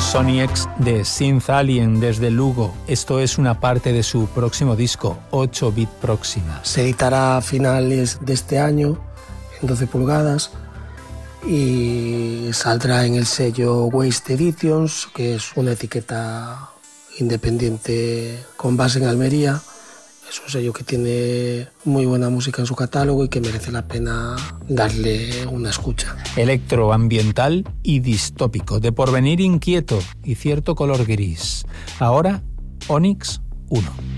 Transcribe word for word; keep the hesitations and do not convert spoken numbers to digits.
Sony X de Synth Alien desde Lugo. Esto es una parte de su próximo disco, ocho bit Próxima. Se editará a finales de este año, en doce pulgadas, y saldrá en el sello Waste Editions, que es una etiqueta independiente con base en Almería. Es un sello que tiene muy buena música en su catálogo y que merece la pena darle una escucha. Electroambiental y distópico, de porvenir inquieto y cierto color gris. Ahora, Onyx uno.